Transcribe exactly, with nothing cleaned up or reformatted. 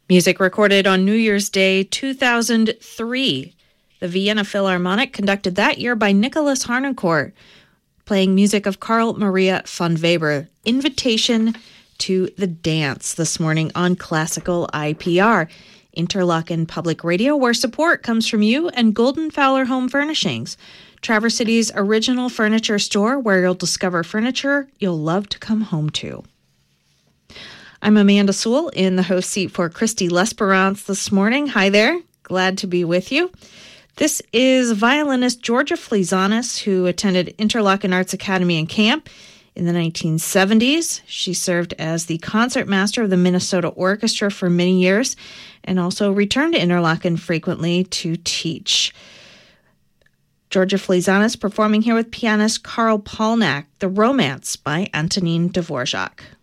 Music recorded on New Year's Day two thousand three. The Vienna Philharmonic, conducted that year by Nicholas Harnoncourt, playing music of Carl Maria von Weber. Invitation to the Dance this morning on Classical I P R. Interlochen Public Radio, where support comes from you and Golden Fowler Home Furnishings, Traverse City's original furniture store where you'll discover furniture you'll love to come home to. I'm Amanda Sewell in the host seat for Christy L'Esperance this morning. Hi there. Glad to be with you. This is violinist Georgia Fleisanis, who attended Interlochen Arts Academy and Camp in the nineteen seventies. She served as the concertmaster of the Minnesota Orchestra for many years and also returned to Interlochen frequently to teach. Georgia Fleisanis performing here with pianist Karl Polnack, The Romance by Antonin Dvorak.